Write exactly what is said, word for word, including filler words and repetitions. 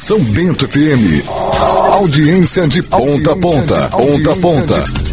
São Bento F M. Audiência de ponta a ponta, ponta a ponta.